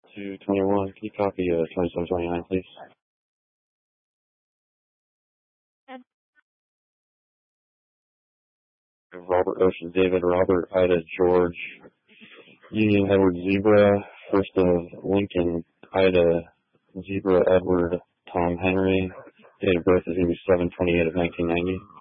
221. Can you copy 2729, please? And Robert Ocean, David, Robert, Ida, George, Union, Edward, Zebra, first of Lincoln, Ida, Zebra, Edward, Tom, Henry. Date of birth is going to be 7/28 of 1990.